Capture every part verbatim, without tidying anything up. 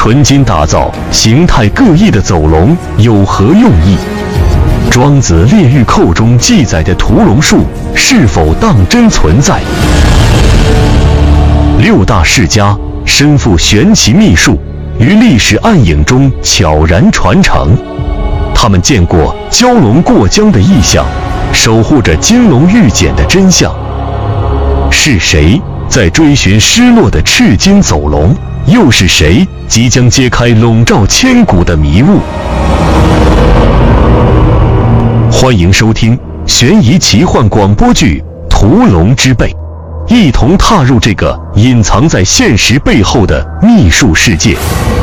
纯金打造、形态各异的走龙有何用意？庄子《列御寇》中记载的屠龙术是否当真存在？六大世家身负玄奇秘术，于历史暗影中悄然传承。他们见过蛟龙过江的异象，守护着金龙玉简的真相。是谁在追寻失落的赤金走龙？又是谁即将揭开笼罩千古的迷雾？欢迎收听悬疑奇幻广播剧《屠龙之辈》，一同踏入这个隐藏在现实背后的秘术世界。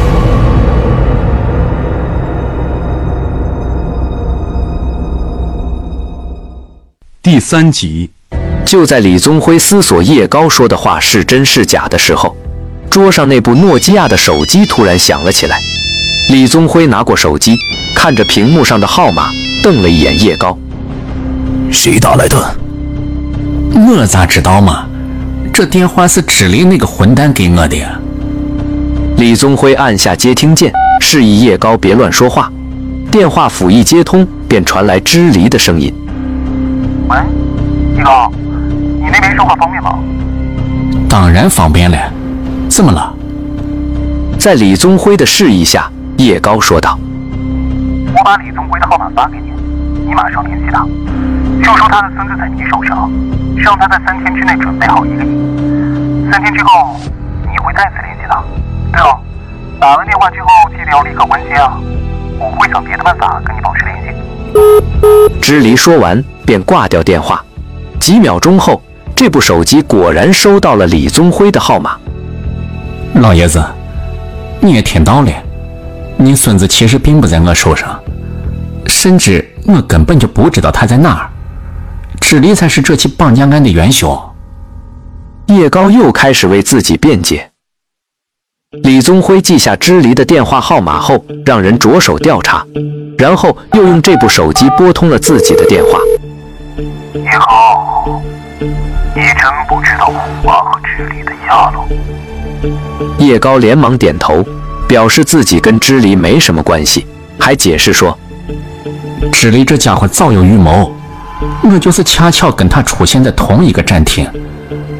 第三集。 就在李宗辉思索叶高说的话是真是假的时候，桌上那部诺基亚的手机突然响了起来。李宗辉拿过手机，看着屏幕上的号码，瞪了一眼叶高。 谁打来的？ 我咋知道嘛？这电话是知离那个混蛋给我的呀。 李宗辉按下接听键，示意叶高别乱说话。电话甫一接通，便传来知离的声音。 喂，叶高，你那边说话方便吗？ 当然方便了，怎么了？ 在李宗辉的示意下，叶高说道： 我把李宗辉的号码发给你，你马上联系他，就说他的孙子在你手上，让他在三天之内准备好一个亿。三天之后，你会再次联系他。对了，打完电话之后记得要立刻关机啊，我会想别的办法跟你保持联系。 知离说完便挂掉电话。几秒钟后，这部手机果然收到了李宗辉的号码。 老爷子，你也听到了，你孙子其实并不在我手上，甚至我根本就不知道他在哪儿。知离才是这起绑架案的元凶。 叶高又开始为自己辩解。李宗辉记下知离的电话号码后，让人着手调查，然后又用这部手机拨通了自己的电话。 叶高，你真不知道虎爸和知离的下落？ 叶高连忙点头，表示自己跟知离没什么关系，还解释说： 知离这家伙早有预谋，我就是恰巧跟他出现在同一个站厅，